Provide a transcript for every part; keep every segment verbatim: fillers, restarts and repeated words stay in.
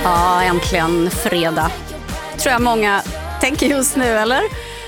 Ja, äntligen fredag. Tror jag många tänker just nu, eller?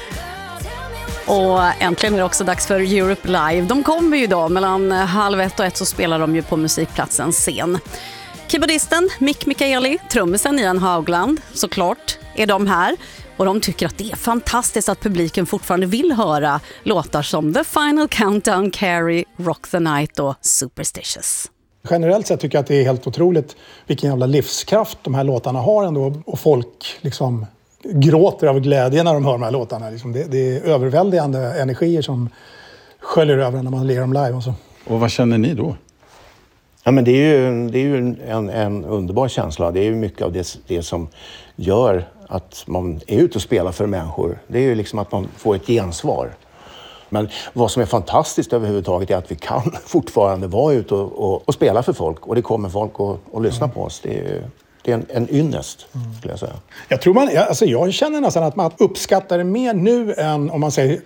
Och äntligen är det också dags för Europe Live. De kommer ju då mellan halv ett och ett, så spelar de ju på musikplatsen scen. Keyboardisten Mick Mikaeli, trummisen Ian Haugland, såklart är de här. Och de tycker att det är fantastiskt att publiken fortfarande vill höra låtar som The Final Countdown, Carrie, Rock the Night och Superstitious. Generellt sett tycker jag att det är helt otroligt vilken jävla livskraft de här låtarna har ändå. Och folk liksom gråter av glädje när de hör de här låtarna. Liksom det, det är överväldigande energier som sköljer över när man ler dem live. Och, så. Och vad känner ni då? Ja, men det är ju, det är ju en, en underbar känsla. Det är ju mycket av det, det som gör att man är ute och spelar för människor. Det är ju liksom att man får ett gensvar. Men vad som är fantastiskt överhuvudtaget är att vi kan fortfarande vara ute och, och, och spela för folk. Och det kommer folk att, att lyssna på oss. Det är, det är en, en ynnest, skulle jag säga. Jag tror man, alltså jag känner nästan att man uppskattar det mer nu än om man säger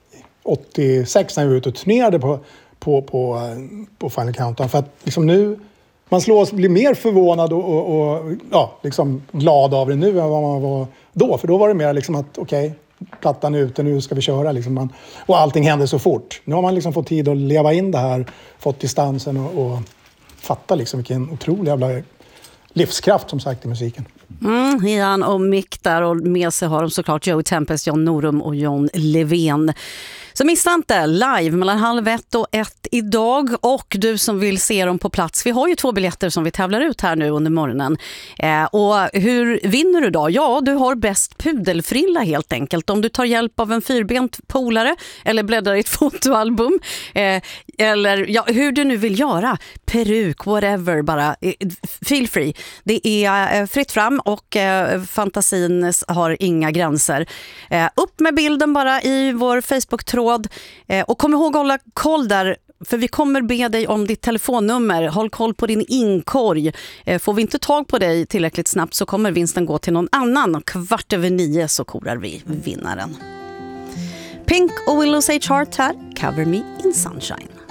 åttiosex när vi var ute och turnerade på, på, på, på Final Countdown. För att liksom nu, man slås, blir mer förvånad och, och, och ja, liksom glad av det nu än vad man var då. För då var det mer liksom att okej, okay, plattan är ute, nu ska vi köra. Liksom man, och allting händer så fort. Nu har man liksom fått tid att leva in det här, fått distansen och, och fatta liksom vilken otrolig jävla livskraft som sagt i musiken. Mm, Ian och Mick där, och med sig har de såklart Joey Tempest, John Norum och John Levén. Så missa inte live mellan halv ett och ett idag, och du som vill se dem på plats. Vi har ju två biljetter som vi tävlar ut här nu under morgonen. Eh, och hur vinner du då? Ja, du har bäst pudelfrilla helt enkelt. Om du tar hjälp av en fyrbent polare eller bläddrar i ett fotoalbum. Eh, eller ja, hur du nu vill göra. Peruk, whatever, bara eh, feel free. Det är eh, fritt fram och eh, fantasin har inga gränser. Eh, upp med bilden bara i vår Facebook-tråd. Och kom ihåg att hålla koll där, för vi kommer be dig om ditt telefonnummer. Håll koll på din inkorg. Får vi inte tag på dig tillräckligt snabbt så kommer vinsten gå till någon annan. Kvart över nio så korar vi vinnaren. Pink och Willows H. Hart här. Cover Me in Sunshine.